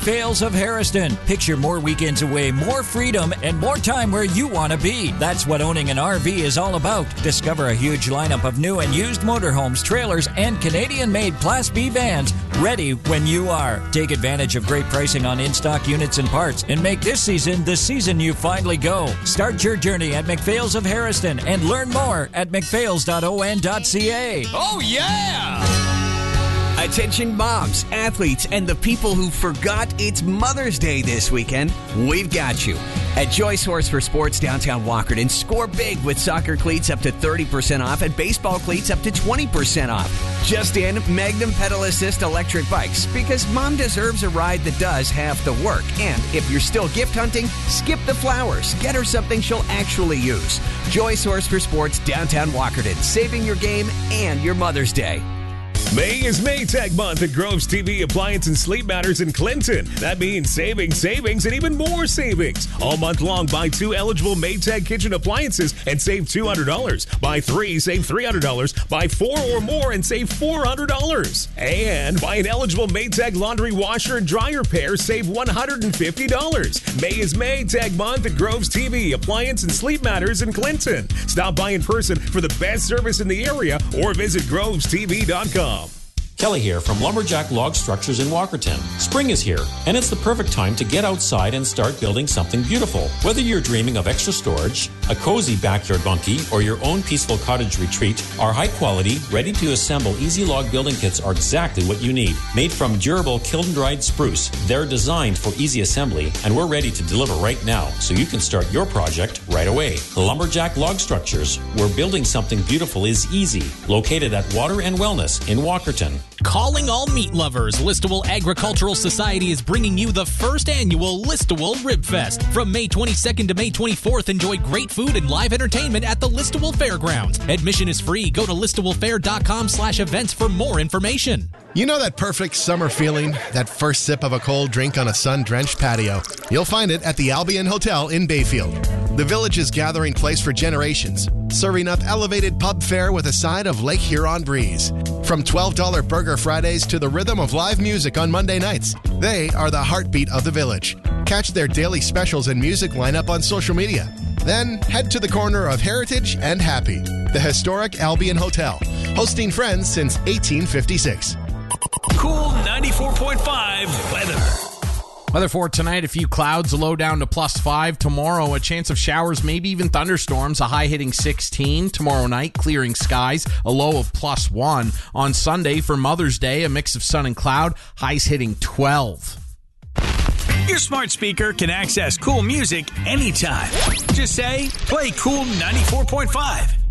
McPhail's of Harriston. Picture more weekends away, more freedom, and more time where you want to be. That's what owning an RV is all about. Discover a huge lineup of new and used motorhomes, trailers, and Canadian-made Class B vans ready when you are. Take advantage of great pricing on in-stock units and parts and make this season the season you finally go. Start your journey at McPhail's of Harriston and learn more at mcphails.on.ca. Oh, yeah! Attention moms, athletes, and the people who forgot it's Mother's Day this weekend. We've got you. At Joyce Horse for Sports downtown Walkerton, score big with soccer cleats up to 30% off and baseball cleats up to 20% off. Just in, Magnum Pedal Assist electric bikes, because mom deserves a ride that does half the work. And if you're still gift hunting, skip the flowers. Get her something she'll actually use. Joyce Horse for Sports downtown Walkerton, saving your game and your Mother's Day. May is Maytag month at Groves TV Appliance and Sleep Matters in Clinton. That means savings, and even more savings. All month long, buy 2 eligible Maytag kitchen appliances and save $200. Buy 3, save $300. Buy 4 or more and save $400. And buy an eligible Maytag laundry washer and dryer pair, save $150. May is Maytag month at Groves TV Appliance and Sleep Matters in Clinton. Stop by in person for the best service in the area or visit grovestv.com. Kelly here from Lumberjack Log Structures in Walkerton. Spring is here, and it's the perfect time to get outside and start building something beautiful. Whether you're dreaming of extra storage, a cozy backyard bunkie, or your own peaceful cottage retreat, our high-quality, ready-to-assemble easy log building kits are exactly what you need. Made from durable kiln-dried spruce, they're designed for easy assembly, and we're ready to deliver right now, so you can start your project right away. Lumberjack Log Structures, where building something beautiful is easy. Located at Water and Wellness in Walkerton. Calling all meat lovers, Listowel Agricultural Society is bringing you the first annual Listowel Rib Fest. From May 22nd to May 24th, enjoy great food and live entertainment at the Listowel Fairgrounds. Admission is free. Go to listowelfair.com/events for more information. You know that perfect summer feeling, that first sip of a cold drink on a sun-drenched patio? You'll find it at the Albion Hotel in Bayfield. The Village's gathering place for generations, serving up elevated pub fare with a side of Lake Huron breeze. From $12 Burger Fridays to the rhythm of live music on Monday nights, they are the heartbeat of the Village. Catch their daily specials and music lineup on social media. Then head to the corner of Heritage and Happy, the historic Albion Hotel, hosting friends since 1856. Cool 94.5 weather. Weather for tonight, a few clouds, a low down to +5. Tomorrow, a chance of showers, maybe even thunderstorms, a high hitting 16. Tomorrow night, clearing skies, a low of +1. On Sunday, for Mother's Day, a mix of sun and cloud, highs hitting 12. Your smart speaker can access cool music anytime. Just say, play Cool 94.5.